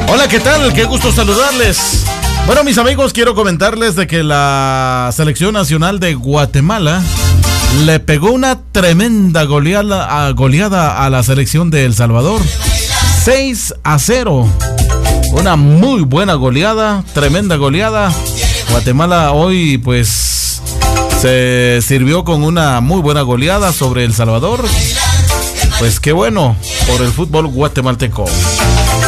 Hola, ¿qué tal? Qué gusto saludarles. Bueno, mis amigos, quiero comentarles de que la Selección Nacional de Guatemala le pegó una tremenda goleada a la selección de El Salvador. 6-0. Una muy buena goleada, tremenda goleada. Guatemala hoy pues se sirvió con una muy buena goleada sobre El Salvador. Pues qué bueno por el fútbol guatemalteco.